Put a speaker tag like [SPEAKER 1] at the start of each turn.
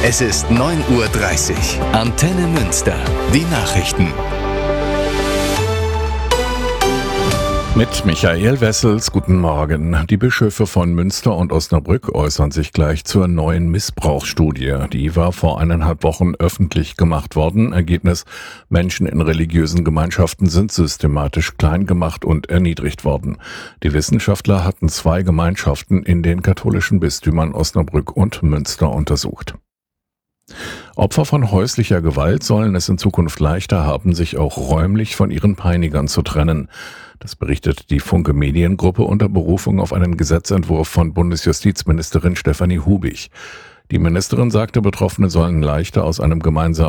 [SPEAKER 1] Es ist 9:30 Uhr. Antenne Münster. Die Nachrichten.
[SPEAKER 2] Mit Michael Wessels, guten Morgen. Die Bischöfe von Münster und Osnabrück äußern sich gleich zur neuen Missbrauchsstudie. Die war vor 1,5 Wochen öffentlich gemacht worden. Ergebnis: Menschen in religiösen Gemeinschaften sind systematisch klein gemacht und erniedrigt worden. Die Wissenschaftler hatten 2 Gemeinschaften in den katholischen Bistümern Osnabrück und Münster untersucht. Opfer von häuslicher Gewalt sollen es in Zukunft leichter haben, sich auch räumlich von ihren Peinigern zu trennen. Das berichtet die Funke Mediengruppe unter Berufung auf einen Gesetzentwurf von Bundesjustizministerin Stefanie Hubig. Die Ministerin sagte, Betroffene sollen leichter aus einem gemeinsamen